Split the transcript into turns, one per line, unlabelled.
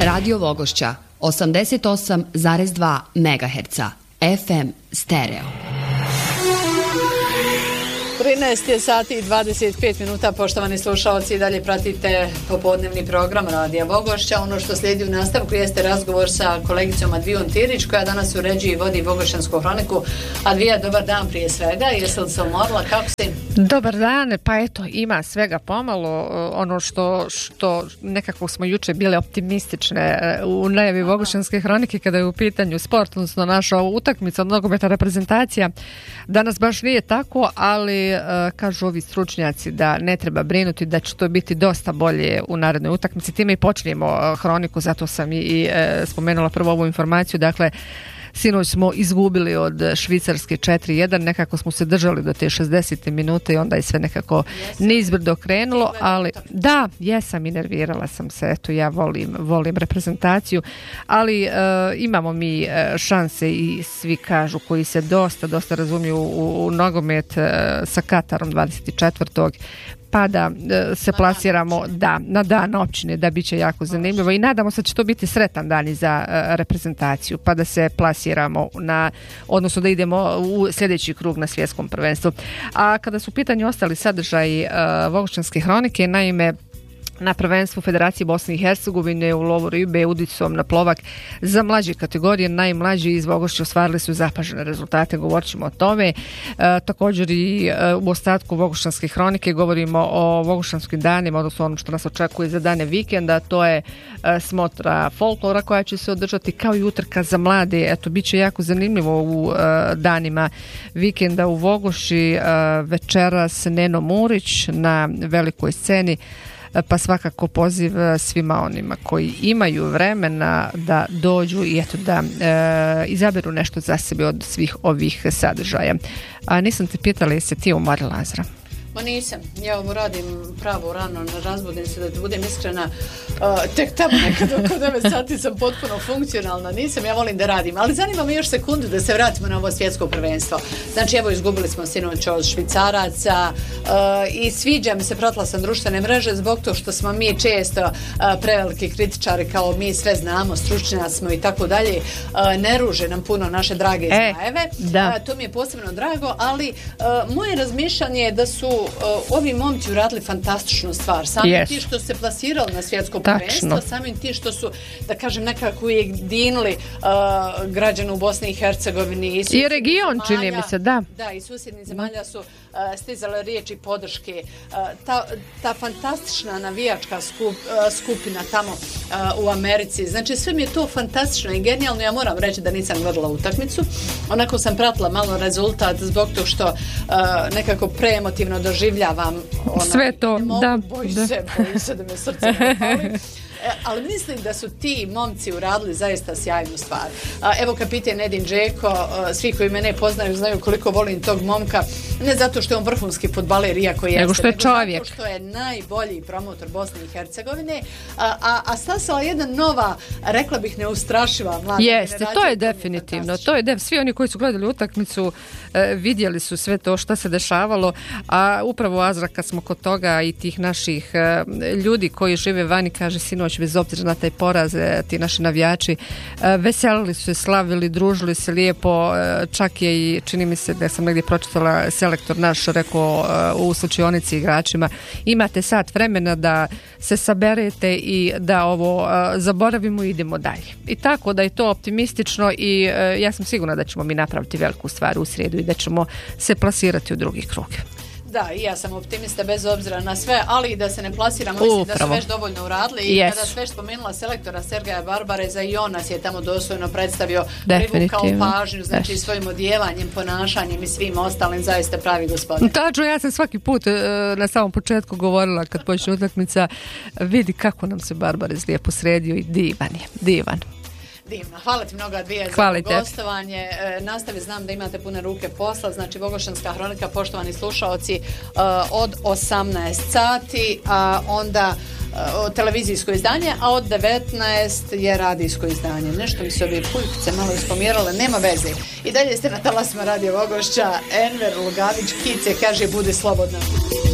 Radio Vogošća 88,2 MHz FM stereo.
13 je sati i 25 minuta, poštovani slušalci, i dalje pratite popodnevni program Radija Vogošća. Ono što slijedi u nastavku jeste razgovor sa kolegicom Advijom Tirić, koja danas uređuje i vodi Vogošćansku hroniku. Advija, dobar dan prije svega, jesi li se umorila, kako si?
Dobar dan, pa eto, ima svega pomalo. Ono što nekako smo juče bile optimistične u najavi Vogošćanske hronike kada je u pitanju sport, odnosno naša utakmica, nogometna reprezentacija. Danas baš nije tako, ali kažu ovi stručnjaci da ne treba brinuti, da će to biti dosta bolje u narednoj utakmici. Time i počinjemo hroniku, zato sam i spomenula prvo ovu informaciju. Dakle, sinoć smo izgubili od Švicarske 4-1, nekako smo se držali do te 60. minute i onda je sve nekako nizbrdo krenulo, ali da, jesam i nervirala sam se, eto ja volim reprezentaciju, ali imamo mi šanse i svi kažu koji se dosta razumiju u nogomet sa Katarom 24. pa da se plasiramo na dan općine, da bit će jako zanimljivo i nadamo se da će to biti sretan dan i za reprezentaciju, pa da se plasiramo odnosno da idemo u sljedeći krug na svjetskom prvenstvu. A kada su u pitanju ostali sadržaji Vogošćanske hronike, naime, na prvenstvu Federacije Bosne i Hercegovine u lovu ribe udicom na plovak za mlađe kategorije, najmlađi iz Vogošća ostvarili su zapažene rezultate, govorit ćemo o tome. Također i u ostatku Vogošćanske hronike govorimo o Vogošćanskim danima, odnosno onom što nas očekuje za dane vikenda, to je smotra folklora koja će se održati, kao i utrka za mlade. Eto, bit će jako zanimljivo u danima vikenda u Vogoši. Večeras Neno Murić na velikoj sceni, pa svakako poziv svima onima koji imaju vremena da dođu i eto da izaberu nešto za sebe od svih ovih sadržaja. A nisam te pitala jesi ti umorila, Azra?
Ma nisam, ja ovo radim pravo rano, razbudim se, da ti budem iskrena, tek tamo nekad oko 9 sati sam potpuno funkcionalna, nisam, ja volim da radim, ali zanima me još sekundu da se vratimo na ovo svjetsko prvenstvo. Znači evo, izgubili smo sinoć od Švicaraca i sviđa mi se, pratila sam društvene mreže zbog to što smo mi često preveliki kritičari, kao mi sve znamo, stručnjaci smo i tako dalje, ne ruže nam puno naše drage zmajeve, to mi je posebno drago, ali moje razmišljanje je da su ovi momci uradili fantastičnu stvar. Samim ti što se plasirali na svjetsko prvenstvo, samim ti što su, da kažem, nekako ujedinili građane u Bosni i Hercegovini
i region, čini mi se, da.
Da, i susjednih zemalja su stizale riječi podrške. Ta fantastična navijačka skupina tamo u Americi. Znači, sve mi je to fantastično i genijalno. Ja moram reći da nisam gledala utakmicu. Onako sam pratila malo rezultat zbog toga što nekako preemotivno doživljavam
sve to,
boji se da me srce ne pali. Ali mislim da su ti momci uradili zaista sjajnu stvar. Evo kapiten Edin Džeko, svi koji me ne poznaju znaju koliko volim tog momka, ne zato što je on vrhunski fudbaler, iako jeste,
nego što je čovjek,
zato što je najbolji promotor Bosne i Hercegovine, a stasala jedna nova, rekla bih, neustrašiva mlada generacija.
To je definitivno, svi oni koji su gledali utakmicu vidjeli su sve to što se dešavalo, a upravo, Azra, kad smo kod toga i tih naših ljudi koji žive vani, kaže sinoć, bez obzira na taj poraz, ti naši navijači veselili su se, slavili, družili se lijepo, čak je i, čini mi se da sam negdje pročitala, selektor naš rekao u slučionici igračima, imate sat vremena da se saberete i da ovo zaboravimo i idemo dalje. I tako da je to optimistično i ja sam sigurna da ćemo mi napraviti veliku stvar u srijedu i da ćemo se plasirati u drugi krug.
Da, i ja sam optimista bez obzira na sve, ali i da se ne plasiramo, mislim da su već dovoljno uradili i kada sve spomenula selektora Sergeja Barbareza, i on nas je tamo dostojno predstavio, privukao pažnju, znači svojim odjevanjem, ponašanjem i svim ostalim, zaista pravi gospodin.
Tačno, ja sam svaki put na samom početku govorila kad počne utakmica, vidi kako nam se Barbarez lijepo sredio i divan.
Divno. Hvala ti mnogo, Advija, za gostovanje. Nastavi, znam da imate pune ruke posla, znači Vogošćanska hronika, poštovani slušaoci, od 18 sati, a onda televizijsko izdanje, a od 19 je radijsko izdanje. Nešto mi se ove pujkice malo ispomjerale, nema veze. I dalje ste na talasima Radio Vogošća. Enver Lugavić Kice kaže, budi slobodna.